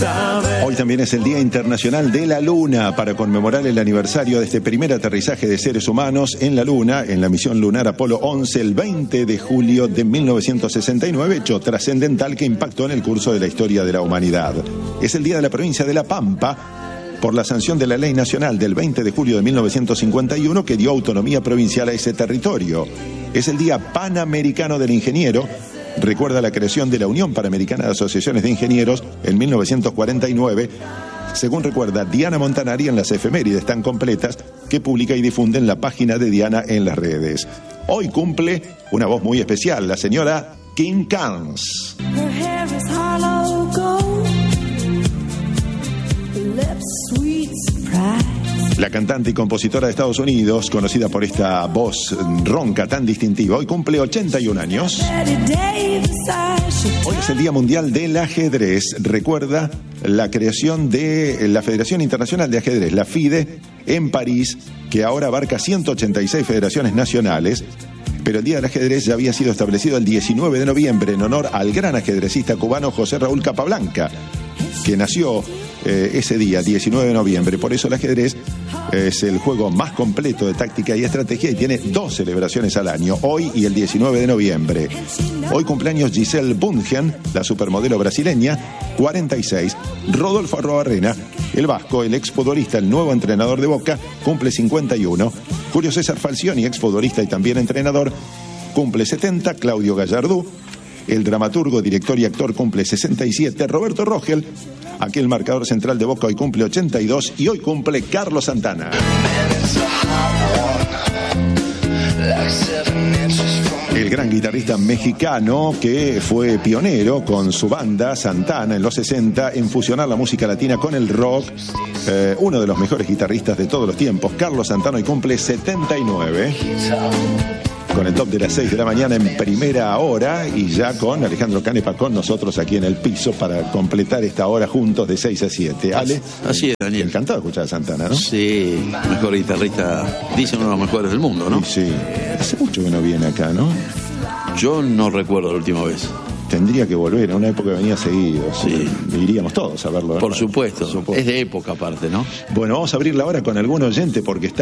Hoy también es el Día Internacional de la Luna, para conmemorar el aniversario de este primer aterrizaje de seres humanos en la Luna, en la misión lunar Apolo 11, el 20 de julio de 1969, hecho trascendental que impactó en el curso de la historia de la humanidad. Es el Día de la provincia de La Pampa, por la sanción de la Ley Nacional del 20 de julio de 1951 que dio autonomía provincial a ese territorio. Es el Día Panamericano del Ingeniero. Recuerda la creación de la Unión Panamericana de Asociaciones de Ingenieros en 1949, según recuerda Diana Montanari en las efemérides tan completas que publica y difunde en la página de Diana en las redes. Hoy cumple una voz muy especial, la señora Kim Carnes. La cantante y compositora de Estados Unidos, conocida por esta voz ronca tan distintiva, hoy cumple 81 años. Hoy es el Día Mundial del Ajedrez. Recuerda la creación de la Federación Internacional de Ajedrez, la FIDE, en París, que ahora abarca 186 federaciones nacionales. Pero el Día del Ajedrez ya había sido establecido el 19 de noviembre en honor al gran ajedrecista cubano José Raúl Capablanca, que nació ese día, 19 de noviembre. Por eso el ajedrez es el juego más completo de táctica y estrategia y tiene 2 celebraciones al año, hoy y el 19 de noviembre. Hoy cumpleaños Giselle Bundchen, la supermodelo brasileña, 46. Rodolfo Arrobarrena, el vasco, el exfutbolista, el nuevo entrenador de Boca, cumple 51. Julio César Falcioni, exfutbolista y también entrenador, cumple 70. Claudio Gallardú, el dramaturgo, director y actor, cumple 67. Roberto Rogel, aquel marcador central de Boca, hoy cumple 82. Y hoy cumple Carlos Santana. El gran guitarrista mexicano que fue pionero con su banda Santana en los 60 en fusionar la música latina con el rock. Uno de los mejores guitarristas de todos los tiempos, Carlos Santana, hoy cumple 79. Con el top de las 6 de la mañana en primera hora y ya con Alejandro Canepa con nosotros aquí en el piso para completar esta hora juntos de 6 a 7. Ale, así es, Daniel. Encantado de escuchar a Santana, ¿no? Sí, mejor guitarrista, dicen uno de los mejores del mundo, ¿no? Sí, hace mucho que no viene acá, ¿no? Yo no recuerdo la última vez. Tendría que volver, en una época venía seguido. Sí. Iríamos todos a verlo. Por supuesto, es de época aparte, ¿no? Bueno, vamos a abrir la hora con algún oyente porque está